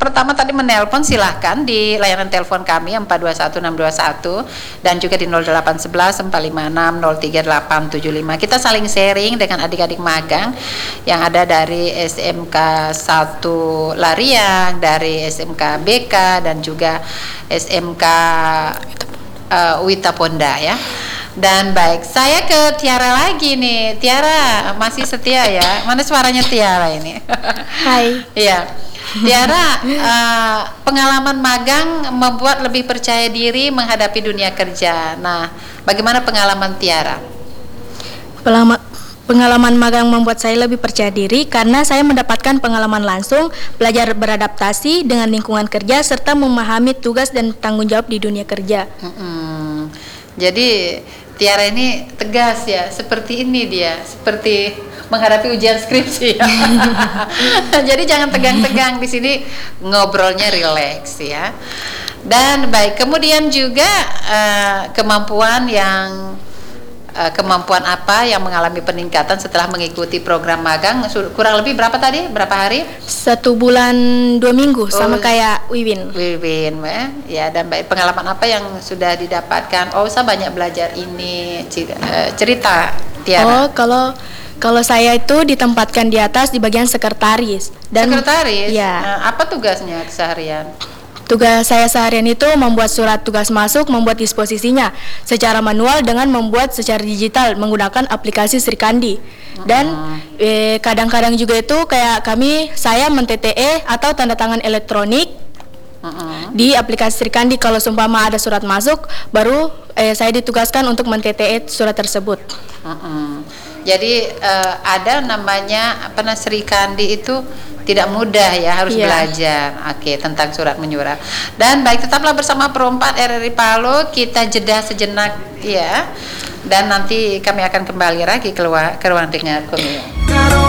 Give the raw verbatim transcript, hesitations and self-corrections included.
pertama tadi menelpon, silahkan di layanan telepon kami empat dua satu enam dua satu dan juga di nol delapan satu satu empat lima enam nol tiga delapan tujuh lima. Kita saling sharing dengan adik-adik magang yang ada dari S M K satu Lariang, dari S M K B K dan juga S M K uh, Wita Ponda ya. Dan baik, saya ke Tiara lagi nih. Tiara masih setia ya? Mana suaranya Tiara ini? Hai. Iya. Tiara, uh, pengalaman magang membuat lebih percaya diri menghadapi dunia kerja. Nah, bagaimana pengalaman Tiara? Pelama, pengalaman magang membuat saya lebih percaya diri karena saya mendapatkan pengalaman langsung, belajar beradaptasi dengan lingkungan kerja serta memahami tugas dan tanggung jawab di dunia kerja. Hmm, jadi Tiara ini tegas ya, seperti ini dia, seperti menghadapi ujian skripsi ya. Jadi jangan tegang-tegang, di sini ngobrolnya rileks ya. Dan baik, kemudian juga uh, kemampuan yang uh, kemampuan apa yang mengalami peningkatan setelah mengikuti program magang, kurang lebih berapa tadi? Berapa hari? Satu bulan dua minggu, sama Oh, kayak Wiwin. Wiwin, ya. Ya, dan baik, pengalaman apa yang sudah didapatkan? Oh, saya banyak belajar ini, cerita Tiara. Oh, kalau kalau saya itu ditempatkan di atas di bagian sekretaris. Dan Sekretaris? ya. Nah, apa tugasnya seharian? Tugas saya seharian itu membuat surat tugas masuk, membuat disposisinya secara manual dengan membuat secara digital menggunakan aplikasi Srikandi. Dan eh, kadang-kadang juga itu kayak kami, saya men-T T E atau tanda tangan elektronik Uh-uh. di aplikasi Srikandi. Kalau seumpama ada surat masuk, baru eh, saya ditugaskan untuk men-T T E surat tersebut. Uh-uh. Jadi uh, ada namanya apa nah Srikandi itu tidak mudah ya, harus Iya. belajar. Oke, tentang surat menyurat. Dan baik, tetaplah bersama Pro empat R R I Palu, kita jeda sejenak ya. Dan nanti kami akan kembali lagi keluar ke ruang dengar Komio.